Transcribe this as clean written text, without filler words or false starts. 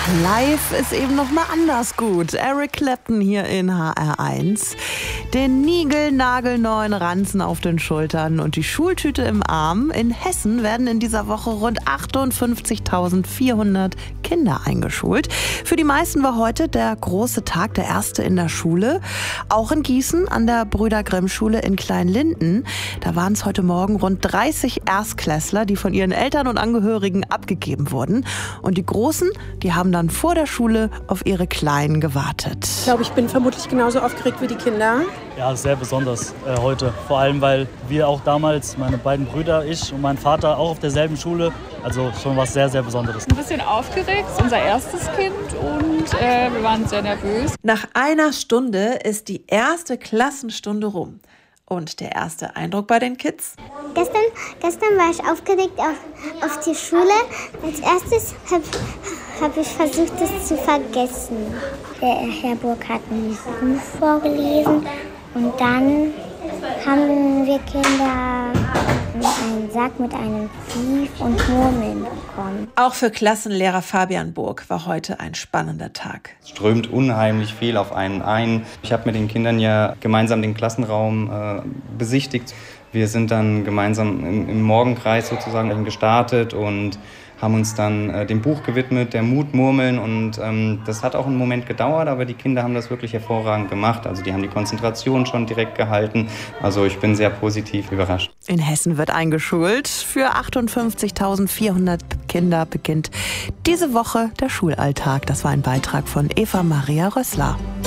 Live ist eben noch mal anders gut. Eric Clapton hier in HR1. Den niegelnagelneuen Ranzen auf den Schultern und die Schultüte im Arm. In Hessen werden in dieser Woche rund 58.400 Kinder eingeschult. Für die meisten war heute der große Tag, der erste in der Schule. Auch in Gießen an der Brüder-Grimm-Schule in Kleinlinden. Da waren es heute Morgen rund 30 Erstklässler, die von ihren Eltern und Angehörigen abgegeben wurden. Und die Großen, die haben dann vor der Schule auf ihre Kleinen gewartet. Ich glaube, ich bin vermutlich genauso aufgeregt wie die Kinder. Ja, sehr besonders heute. Vor allem, weil wir auch damals, meine beiden Brüder, ich und mein Vater, auch auf derselben Schule. Also schon was sehr, sehr Besonderes. Ein bisschen aufgeregt, es ist unser erstes Kind und wir waren sehr nervös. Nach einer Stunde ist die erste Klassenstunde rum. Und der erste Eindruck bei den Kids? Gestern war ich aufgeregt auf die Schule. Als erstes habe ich versucht, es zu vergessen. Der Herr Burg hat ein Buch vorgelesen und dann haben wir Kinder einen Sack mit einem Brief und Murmeln bekommen. Auch für Klassenlehrer Fabian Burg war heute ein spannender Tag. Es strömt unheimlich viel auf einen ein. Ich habe mit den Kindern ja gemeinsam den Klassenraum besichtigt. Wir sind dann gemeinsam im Morgenkreis sozusagen gestartet und haben uns dann dem Buch gewidmet, der Mutmurmeln. Und das hat auch einen Moment gedauert, aber die Kinder haben das wirklich hervorragend gemacht. Also die haben die Konzentration schon direkt gehalten. Also ich bin sehr positiv überrascht. In Hessen wird eingeschult. Für 58.400 Kinder beginnt diese Woche der Schulalltag. Das war ein Beitrag von Eva Maria Rössler.